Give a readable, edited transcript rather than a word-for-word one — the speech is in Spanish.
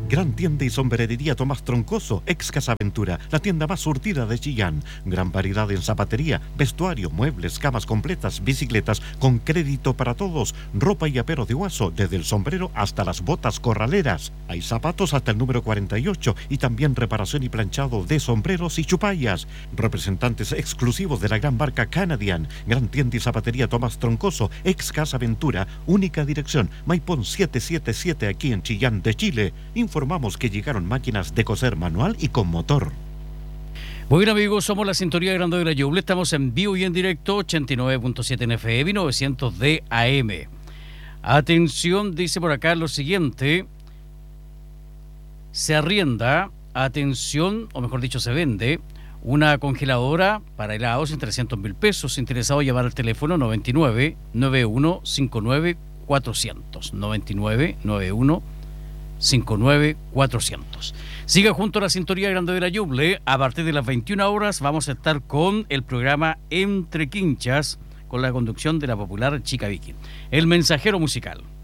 Gran tienda y sombrerería Tomás Troncoso, ex Casa Ventura, la tienda más surtida de Chillán. Gran variedad en zapatería, vestuario, muebles, camas completas, bicicletas, con crédito para todos, ropa y apero de Guaso, desde el sombrero hasta las botas corraleras. Hay zapatos hasta el número 48 y también reparación y planchado de sombreros y chupallas. Representantes exclusivos de la gran marca Canadian. Gran tienda y zapatería Tomás Troncoso, ex Casa Ventura, única dirección, Maipón 777 aquí en Chillán de Chile. Informamos que llegaron máquinas de coser manual y con motor. Muy bien, amigos, somos la Sintonía Grande de la Ñuble. Estamos en vivo y en directo, 89.7 en FM y 900 de AM. Atención, dice por acá lo siguiente. Se arrienda, atención, o mejor dicho, se vende una congeladora para helados en 300.000 pesos. Interesado en llamar al teléfono 99 91 59 400. 99 91 59 400. Siga junto a la Sintonía Grande de la Ñuble. A partir de las 21 horas vamos a estar con el programa Entre Quinchas, con la conducción de la popular Chica Vicky. El mensajero musical.